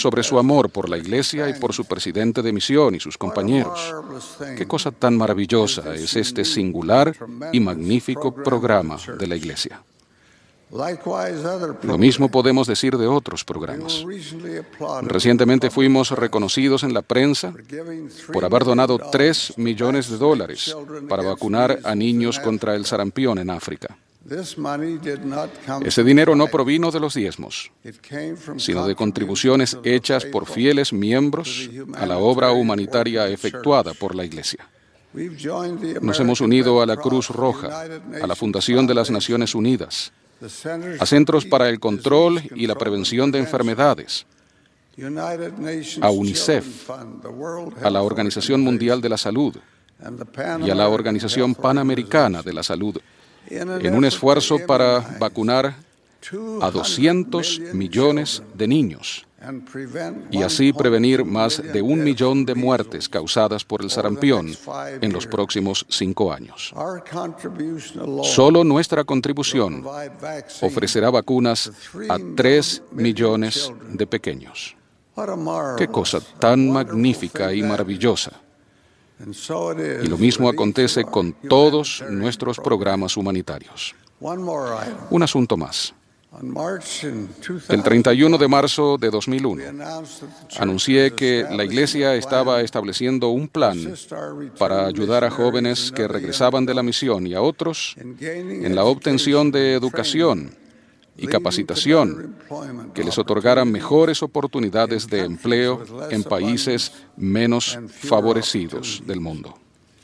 sobre su amor por la Iglesia y por su presidente de misión y sus compañeros. Qué cosa tan maravillosa es este singular y magnífico programa de la Iglesia. Lo mismo podemos decir de otros programas. Recientemente fuimos reconocidos en la prensa por haber donado $3 millones para vacunar a niños contra el sarampión en África. Ese dinero no provino de los diezmos, sino de contribuciones hechas por fieles miembros a la obra humanitaria efectuada por la Iglesia. Nos hemos unido a la Cruz Roja, a la Fundación de las Naciones Unidas, a Centros para el Control y la Prevención de Enfermedades, a UNICEF, a la Organización Mundial de la Salud y a la Organización Panamericana de la Salud, en un esfuerzo para vacunar a 200 millones de niños y así prevenir más de 1 millón de muertes causadas por el sarampión en los próximos 5 años. Solo nuestra contribución ofrecerá vacunas a 3 millones de pequeños. ¡Qué cosa tan magnífica y maravillosa! Y lo mismo acontece con todos nuestros programas humanitarios. Un asunto más. El 31 de marzo de 2001, anuncié que la Iglesia estaba estableciendo un plan para ayudar a jóvenes que regresaban de la misión y a otros en la obtención de educación y capacitación que les otorgaran mejores oportunidades de empleo en países menos favorecidos del mundo.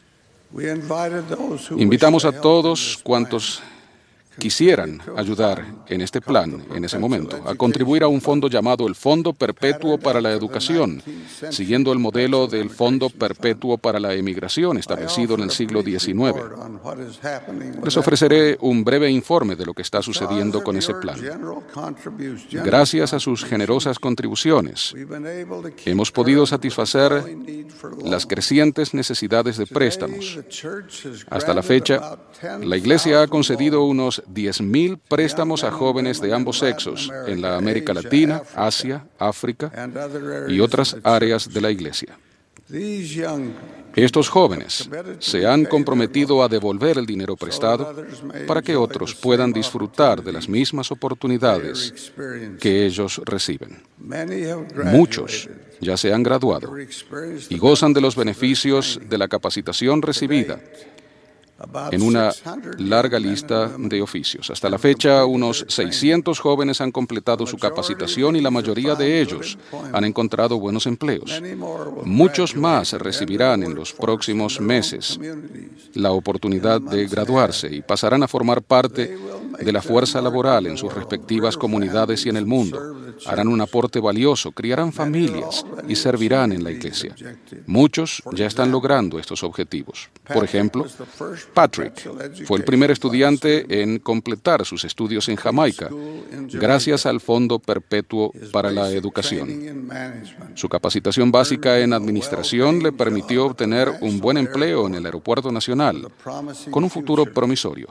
Invitamos a todos cuantos quisieran ayudar en este plan, en ese momento, a contribuir a un fondo llamado el Fondo Perpetuo para la Educación, siguiendo el modelo del Fondo Perpetuo para la Emigración establecido en el siglo XIX. Les ofreceré un breve informe de lo que está sucediendo con ese plan. Gracias a sus generosas contribuciones, hemos podido satisfacer las crecientes necesidades de préstamos. Hasta la fecha, la Iglesia ha concedido unos 10,000 préstamos a jóvenes de ambos sexos en la América Latina, Asia, África y otras áreas de la Iglesia. Estos jóvenes se han comprometido a devolver el dinero prestado para que otros puedan disfrutar de las mismas oportunidades que ellos reciben. Muchos ya se han graduado y gozan de los beneficios de la capacitación recibida en una larga lista de oficios. Hasta la fecha, unos 600 jóvenes han completado su capacitación y la mayoría de ellos han encontrado buenos empleos. Muchos más recibirán en los próximos meses la oportunidad de graduarse y pasarán a formar parte de la fuerza laboral en sus respectivas comunidades y en el mundo. Harán un aporte valioso, criarán familias y servirán en la Iglesia. Muchos ya están logrando estos objetivos. Por ejemplo, Patrick fue el primer estudiante en completar sus estudios en Jamaica, gracias al Fondo Perpetuo para la Educación. Su capacitación básica en administración le permitió obtener un buen empleo en el Aeropuerto Nacional, con un futuro promisorio.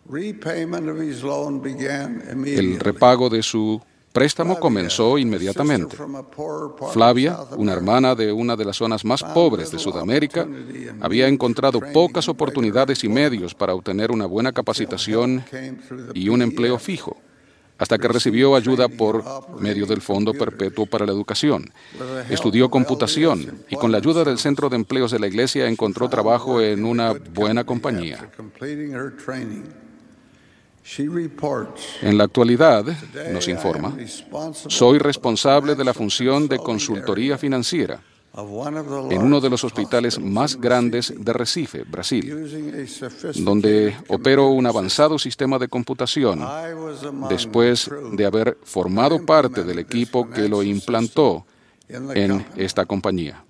El repago de su préstamo comenzó inmediatamente. Flavia, una hermana de una de las zonas más pobres de Sudamérica, había encontrado pocas oportunidades y medios para obtener una buena capacitación y un empleo fijo, hasta que recibió ayuda por medio del Fondo Perpetuo para la Educación. Estudió computación y con la ayuda del Centro de Empleos de la Iglesia encontró trabajo en una buena compañía. En la actualidad, nos informa, soy responsable de la función de consultoría financiera en uno de los hospitales más grandes de Recife, Brasil, donde opero un avanzado sistema de computación después de haber formado parte del equipo que lo implantó en esta compañía.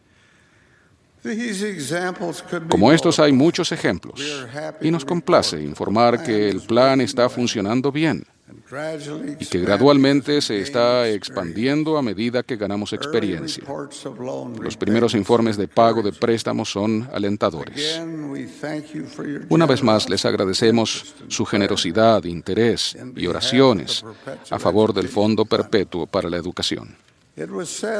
Como estos hay muchos ejemplos, y nos complace informar que el plan está funcionando bien y que gradualmente se está expandiendo a medida que ganamos experiencia. Los primeros informes de pago de préstamos son alentadores. Una vez más, les agradecemos su generosidad, interés y oraciones a favor del Fondo Perpetuo para la Educación.